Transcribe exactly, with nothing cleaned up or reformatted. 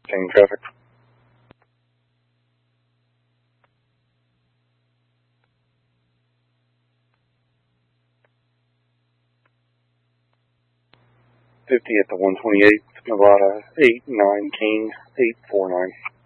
Same traffic. fifty at the one twenty-eight, Nevada, eight nine King, eight four nine.